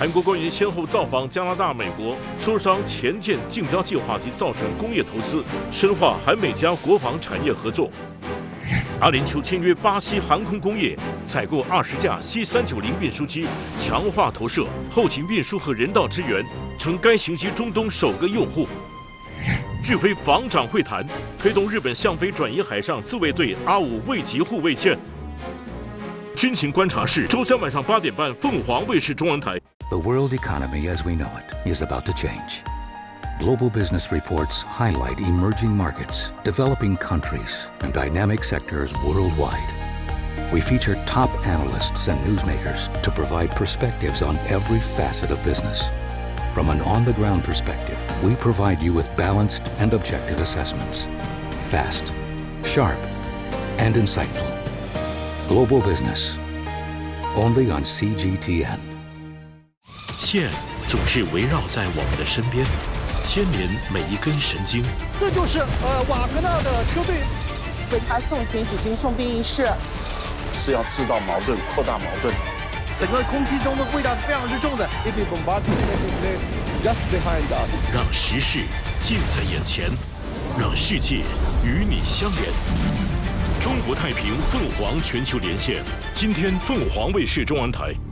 韩国官员先后造访加拿大、美国，磋商前舰竞标计划及造船工业投资，深化韩美加国防产业合作。阿联酋签约巴西航空工业，采购20架C390运输机，强化投射、后勤运输和人道支援，成该型机中东首个用户。日菲防长会谈推动日本向非转移海上自卫队阿5卫级护卫舰。军情观察室，周3晚上8点半，凤凰卫视中文台。 The world economy as we know it is about to change. Global business reports highlight emerging markets, developing countries, and dynamic sectors worldwide. We feature top analysts and newsmakers to provide perspectives on every facet of business. From an on-the-ground perspective, we provide you with balanced and objective assessments. Fast, sharp, and insightful. Global business. Only on CGTN. 线总是围绕在我们的身边，牵连每一根神经。 这就是瓦格纳的车队为他送行举行送殡仪式， 是要制造矛盾、扩大矛盾。 整个空气中的味道是非常之重的。 让时事近在眼前，让世界与你相连。中国太平凤凰全球连线，今天凤凰卫视中文台。